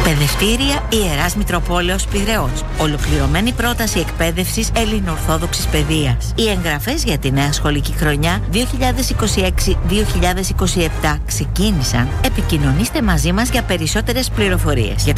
Παιδευτήρια Ιεράς Μητροπόλεως Πειραιώς. Ολοκληρωμένη πρόταση εκπαίδευσης ελληνοορθόδοξης παιδείας. Οι εγγραφές για τη νέα σχολική χρονιά 2026-2027 ξεκίνησαν. Επικοινωνήστε μαζί μας για περισσότερες πληροφορίες.